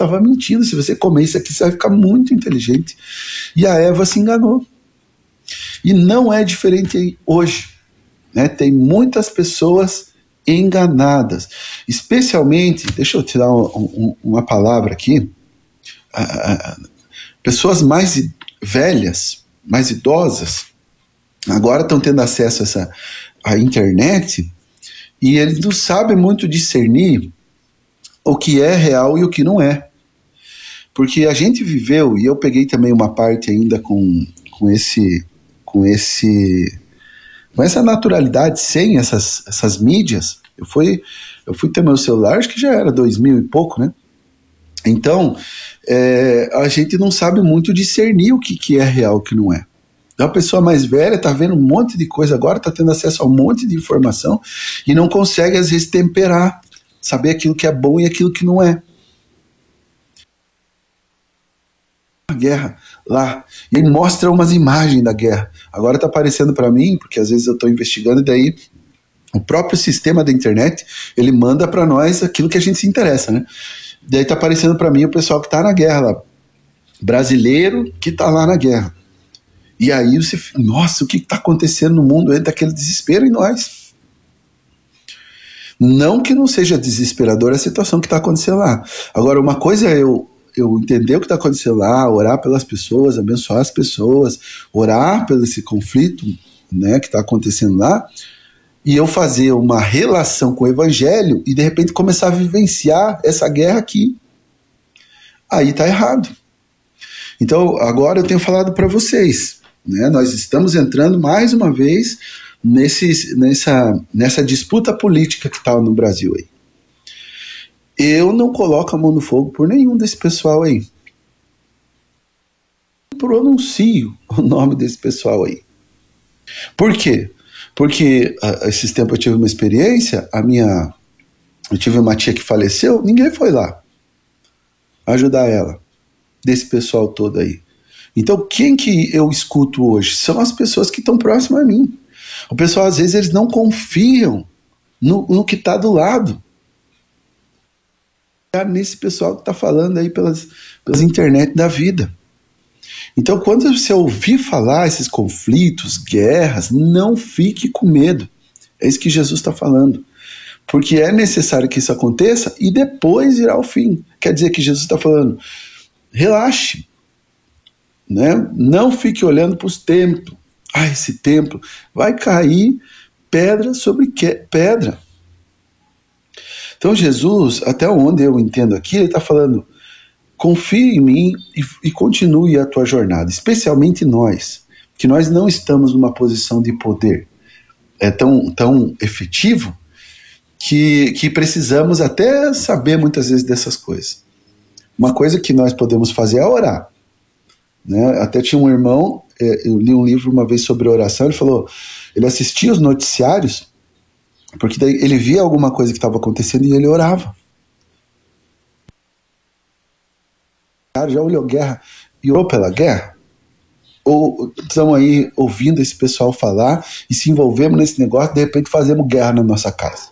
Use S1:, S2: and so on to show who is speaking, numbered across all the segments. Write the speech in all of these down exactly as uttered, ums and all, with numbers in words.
S1: estava mentindo, se você comer isso aqui, você vai ficar muito inteligente. E a Eva se enganou. E não é diferente hoje, né? Tem muitas pessoas enganadas, especialmente, deixa eu tirar um, um, uma palavra aqui, uh, pessoas mais velhas, mais idosas, agora estão tendo acesso a essa, à internet, e eles não sabem muito discernir o que é real e o que não é. Porque a gente viveu, e eu peguei também uma parte ainda com, com esse... com esse... com essa naturalidade, sem essas, essas mídias. Eu fui, eu fui ter meu celular, acho que já era dois mil e pouco, né? Então, é, a gente não sabe muito discernir o que, que é real e o que não é. Então, a pessoa mais velha está vendo um monte de coisa agora, está tendo acesso a um monte de informação e não consegue, às vezes, temperar, saber aquilo que é bom e aquilo que não é. A guerra lá, e ele mostra umas imagens da guerra. Agora está aparecendo para mim, porque às vezes eu estou investigando, e daí o próprio sistema da internet, ele manda para nós aquilo que a gente se interessa, né? Daí está aparecendo para mim o pessoal que está na guerra lá, brasileiro que está lá na guerra. E aí você, nossa, o que está acontecendo no mundo? Entra aquele desespero em nós. Não que não seja desesperadora a situação que está acontecendo lá. Agora, uma coisa é eu eu entender o que está acontecendo lá, orar pelas pessoas, abençoar as pessoas, orar pelo esse conflito, né, que está acontecendo lá, e eu fazer uma relação com o evangelho e de repente começar a vivenciar essa guerra aqui. Aí está errado. Então, agora eu tenho falado para vocês, né, nós estamos entrando mais uma vez nesse, nessa, nessa disputa política que está no Brasil aí. Eu não coloco a mão no fogo por nenhum desse pessoal aí. Eu pronuncio o nome desse pessoal aí. Por quê? Porque uh, esses tempos eu tive uma experiência, a minha, eu tive uma tia que faleceu, ninguém foi lá ajudar ela, desse pessoal todo aí. Então, quem que eu escuto hoje? São as pessoas que estão próximas a mim. O pessoal, às vezes, eles não confiam no, no que está do lado. Nesse pessoal que está falando aí pelas, pelas internet da vida. Então, quando você ouvir falar esses conflitos, guerras, não fique com medo. É isso que Jesus está falando. Porque é necessário que isso aconteça e depois irá o fim. Quer dizer que Jesus está falando, relaxe, né? Não fique olhando para os templos. Ah, esse templo vai cair pedra sobre que, pedra. Então Jesus, até onde eu entendo aqui, ele está falando, confie em mim e, e continue a tua jornada, especialmente nós, que nós não estamos numa posição de poder é tão, tão efetivo que, que precisamos até saber muitas vezes dessas coisas. Uma coisa que nós podemos fazer é orar. Né? Até tinha um irmão, é, eu li um livro uma vez sobre oração, ele falou, ele assistia os noticiários, porque daí ele via alguma coisa que estava acontecendo e ele orava. Já olhou guerra e orou pela guerra? Ou estamos aí ouvindo esse pessoal falar e se envolvemos nesse negócio, de repente fazemos guerra na nossa casa?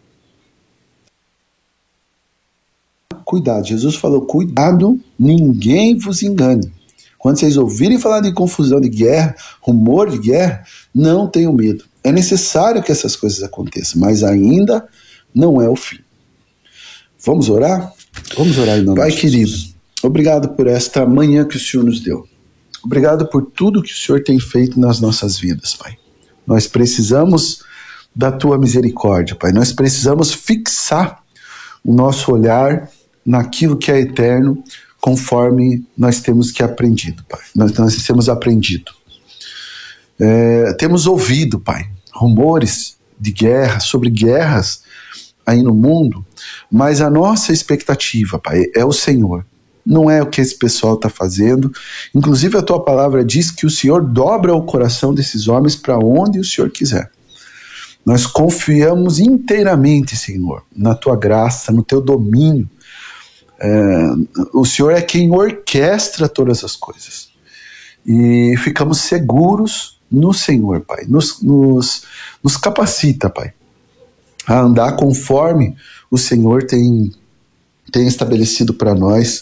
S1: Cuidado, Jesus falou, cuidado, ninguém vos engane. Quando vocês ouvirem falar de confusão, de guerra, rumor de guerra, não tenham medo. É necessário que essas coisas aconteçam, mas ainda não é o fim. Vamos orar? Vamos orar em nome de Jesus. Pai querido, obrigado por esta manhã que o Senhor nos deu. Obrigado por tudo que o Senhor tem feito nas nossas vidas, Pai. Nós precisamos da Tua misericórdia, Pai. Nós precisamos fixar o nosso olhar naquilo que é eterno, conforme nós temos que aprendido, Pai. Nós, nós temos aprendido. É, temos ouvido, Pai, rumores de guerra, sobre guerras aí no mundo, mas a nossa expectativa, Pai, é o Senhor. Não é o que esse pessoal está fazendo. Inclusive a Tua palavra diz que o Senhor dobra o coração desses homens para onde o Senhor quiser. Nós confiamos inteiramente, Senhor, na Tua graça, no Teu domínio. É, o Senhor é quem orquestra todas as coisas. E ficamos seguros no Senhor, Pai. Nos, nos, nos capacita, Pai, a andar conforme o Senhor tem, tem estabelecido para nós